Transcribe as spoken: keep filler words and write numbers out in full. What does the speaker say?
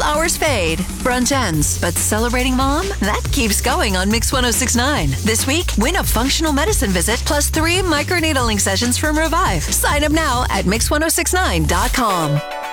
Flowers fade, brunch ends, but celebrating mom? That keeps going on Mix one oh six point nine. This week, win a functional medicine visit plus three microneedling sessions from Revive. Sign up now at mix ten sixty-nine dot com.